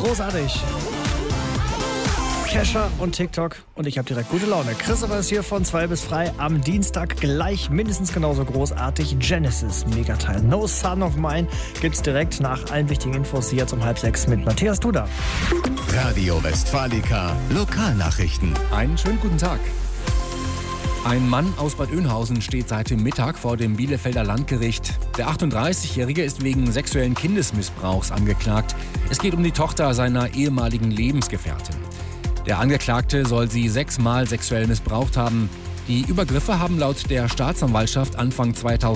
Großartig. Kesha und TikTok und ich habe direkt gute Laune. Christopher ist hier von 2 bis frei. Am Dienstag gleich mindestens genauso großartig. Genesis, Megateil. No Son of Mine gibt's direkt nach allen wichtigen Infos hier um 5:30 mit Matthias Duda. Radio Westfalica, Lokalnachrichten. Einen schönen guten Tag. Ein Mann aus Bad Oeynhausen steht seit dem Mittag vor dem Bielefelder Landgericht. Der 38-Jährige ist wegen sexuellen Kindesmissbrauchs angeklagt. Es geht um die Tochter seiner ehemaligen Lebensgefährtin. Der Angeklagte soll sie 6-mal sexuell missbraucht haben. Die Übergriffe haben laut der Staatsanwaltschaft Anfang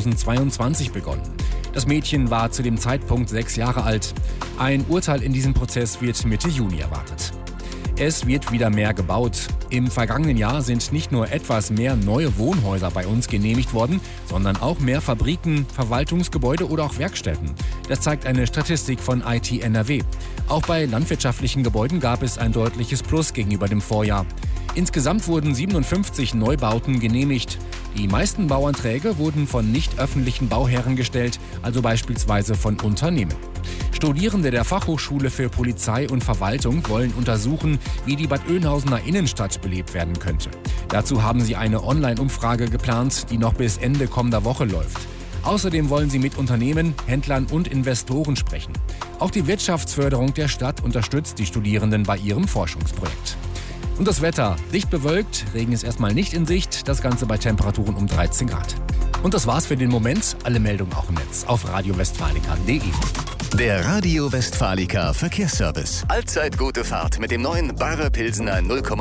2022 begonnen. Das Mädchen war zu dem Zeitpunkt 6 Jahre alt. Ein Urteil in diesem Prozess wird Mitte Juni erwartet. Es wird wieder mehr gebaut. Im vergangenen Jahr sind nicht nur etwas mehr neue Wohnhäuser bei uns genehmigt worden, sondern auch mehr Fabriken, Verwaltungsgebäude oder auch Werkstätten. Das zeigt eine Statistik von IT NRW. Auch bei landwirtschaftlichen Gebäuden gab es ein deutliches Plus gegenüber dem Vorjahr. Insgesamt wurden 57 Neubauten genehmigt. Die meisten Bauanträge wurden von nicht öffentlichen Bauherren gestellt, also beispielsweise von Unternehmen. Studierende der Fachhochschule für Polizei und Verwaltung wollen untersuchen, wie die Bad Oeynhausener Innenstadt belebt werden könnte. Dazu haben sie eine Online-Umfrage geplant, die noch bis Ende kommender Woche läuft. Außerdem wollen sie mit Unternehmen, Händlern und Investoren sprechen. Auch die Wirtschaftsförderung der Stadt unterstützt die Studierenden bei ihrem Forschungsprojekt. Und das Wetter, dicht bewölkt, Regen ist erstmal nicht in Sicht, das Ganze bei Temperaturen um 13 Grad. Und das war's für den Moment, alle Meldungen auch im Netz auf radiowestfalica.de. Der Radio Westfalica Verkehrsservice. Allzeit gute Fahrt mit dem neuen Barre Pilsener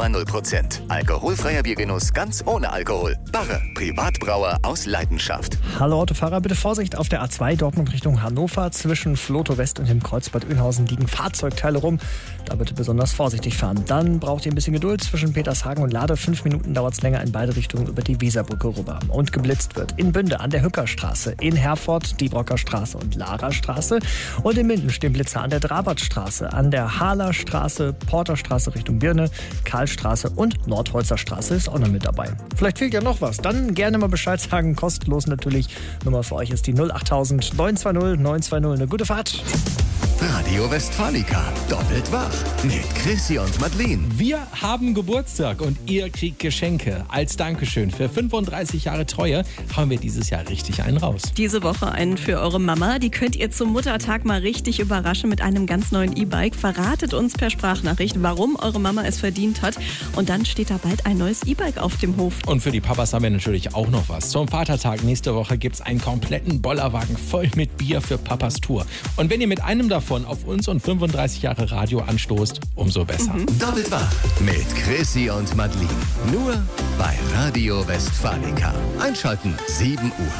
0,0%. Alkoholfreier Biergenuss ganz ohne Alkohol. Barre, Privatbrauer aus Leidenschaft. Hallo Autofahrer, bitte Vorsicht auf der A2 Dortmund Richtung Hannover. Zwischen Floto West und dem Kreuz Bad Oeynhausen liegen Fahrzeugteile rum. Da bitte besonders vorsichtig fahren. Dann braucht ihr ein bisschen Geduld. Zwischen Petershagen und Lade 5 Minuten dauert es länger in beide Richtungen über die Weserbrücke rüber. Und geblitzt wird in Bünde an der Hückerstraße, in Herford die Brocker Straße und Lara Straße. Und in Minden stehen Blitzer an der Drabertstraße, an der Haaler Straße, Porterstraße Richtung Birne, Karlstraße und Nordholzer Straße ist auch noch mit dabei. Vielleicht fehlt ja noch was, dann gerne mal Bescheid sagen, kostenlos natürlich. Nummer für euch ist die 08000 920 920. Eine gute Fahrt. Radio Westfalica, doppelt wach mit Chrissy und Madeline. Wir haben Geburtstag und ihr kriegt Geschenke. Als Dankeschön für 35 Jahre Treue hauen wir dieses Jahr richtig einen raus. Diese Woche einen für eure Mama. Die könnt ihr zum Muttertag mal richtig überraschen mit einem ganz neuen E-Bike. Verratet uns per Sprachnachricht, warum eure Mama es verdient hat. Und dann steht da bald ein neues E-Bike auf dem Hof. Und für die Papas haben wir natürlich auch noch was. Zum Vatertag nächste Woche gibt es einen kompletten Bollerwagen voll mit Bier für Papas Tour. Und wenn ihr mit einem davon auf uns und 35 Jahre Radio anstoßt, umso besser. Doppelt wach mit Chrissy und Madeline. Nur bei Radio Westfalica. Einschalten 7 Uhr.